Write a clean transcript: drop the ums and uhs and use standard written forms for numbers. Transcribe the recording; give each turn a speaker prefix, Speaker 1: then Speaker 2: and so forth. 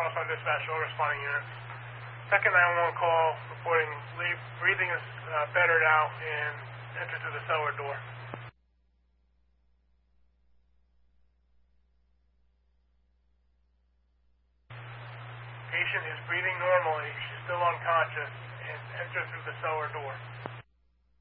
Speaker 1: Charlestown Dispatch, all responding units. Second 911 call reporting breathing is bettered out and entered through the cellar door. Patient is breathing normally. She's still unconscious and entered through the cellar door.